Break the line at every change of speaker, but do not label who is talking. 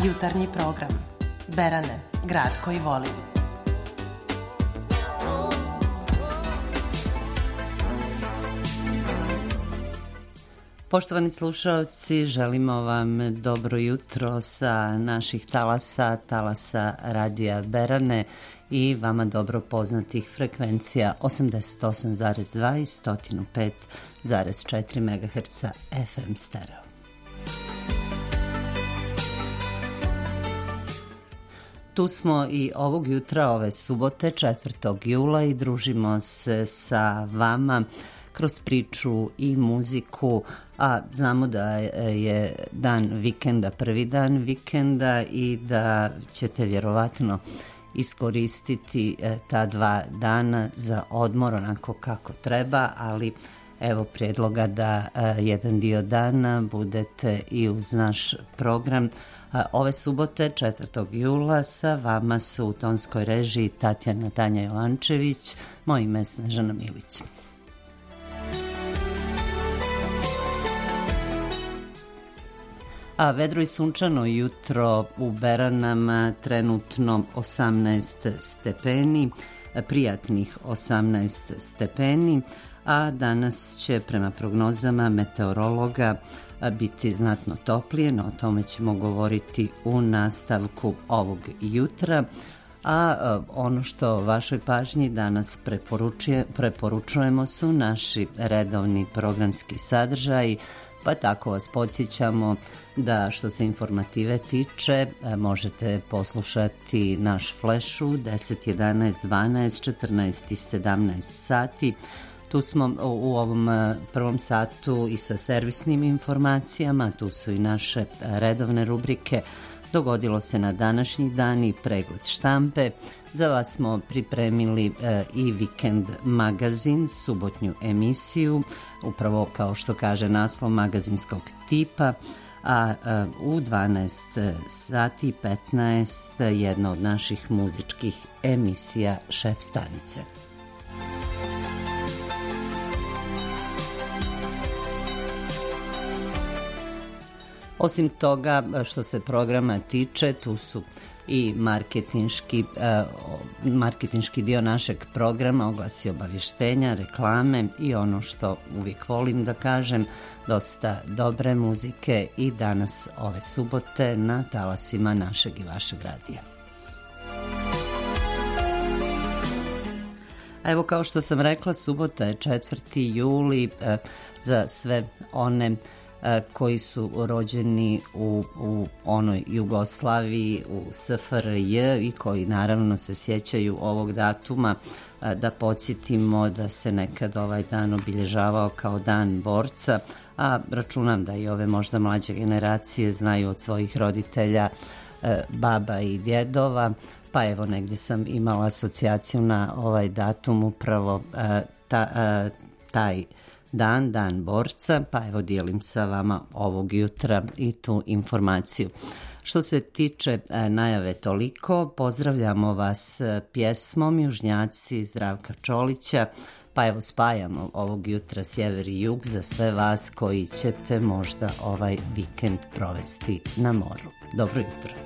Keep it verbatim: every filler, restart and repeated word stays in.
Jutarnji program. Berane, grad koji volim. Poštovani slušalci, želimo vam dobro jutro sa naših talasa, talasa radija Berane i vama dobro poznatih frekvencija osamdeset osam zarez dva i sto pet zarez četiri megaherca F M stereo. Tu smo i ovog jutra, ove subote, četvrtog jula i družimo se sa vama kroz priču i muziku, a znamo da je dan vikenda, prvi dan vikenda i da ćete vjerovatno iskoristiti ta dva dana za odmor onako kako treba, ali evo prijedloga da jedan dio dana budete i uz naš program. Ove subote, četvrtog jula, sa vama su u tonskoj režiji Tatjana Tanja Jovančević, moje ime je Snežana Milić. A vedro i sunčano jutro u Beranama, trenutno osamnaest stepeni, prijatnih osamnaest stepeni, a danas će prema prognozama meteorologa biti znatno toplije, no o tome ćemo govoriti u nastavku ovog jutra. A ono što vašoj pažnji danas preporučujemo su naši redovni programski sadržaji, pa tako vas podsjećamo da što se informative tiče možete poslušati naš flash u deset, jedanaest, dvanaest, četrnaest i sedamnaest sati. Tu smo u ovom prvom satu i sa servisnim informacijama, tu su i naše redovne rubrike. Dogodilo se na današnji dan i pregled štampe. Za vas smo pripremili e, i Vikend magazin, subotnju emisiju, upravo kao što kaže naslov, magazinskog tipa, a e, u dvanaest sati i petnaest jedna od naših muzičkih emisija Šef stanice. Osim toga, što se programa tiče, tu su i marketinški, eh, marketinški dio našeg programa, oglasi obavještenja, reklame i ono što uvijek volim da kažem, dosta dobre muzike i danas ove subote na talasima našeg i vašeg radija. A evo, kao što sam rekla, subota je četvrti juli, eh, za sve one koji su rođeni u, u onoj Jugoslaviji, u S F R J i koji naravno se sjećaju ovog datuma, da podsjetimo da se nekad ovaj dan obilježavao kao dan borca, a računam da i ove možda mlađe generacije znaju od svojih roditelja, baba i djedova, pa evo negdje sam imala asocijaciju na ovaj datum, upravo ta, taj Dan, dan borca, pa evo dijelim sa vama ovog jutra i tu informaciju. Što se tiče e, najave toliko, pozdravljamo vas pjesmom Južnjaci Zdravka Čolića, pa evo spajamo ovog jutra sjever i jug za sve vas koji ćete možda ovaj vikend provesti na moru. Dobro jutro.